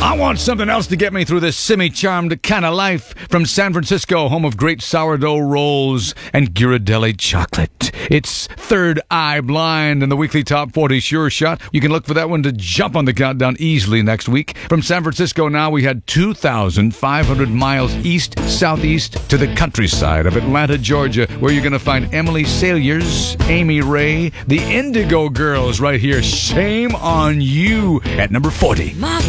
I want something else to get me through this semi-charmed kind of life. From San Francisco, home of great sourdough rolls and Ghirardelli chocolate. It's Third Eye Blind and the weekly Top 40 Sure Shot. You can look for that one to jump on the countdown easily next week. From San Francisco now, we had 2,500 miles east-southeast to the countryside of Atlanta, Georgia, where you're going to find Emily Saliers, Amy Ray, the Indigo Girls right here. Shame on You at number 40.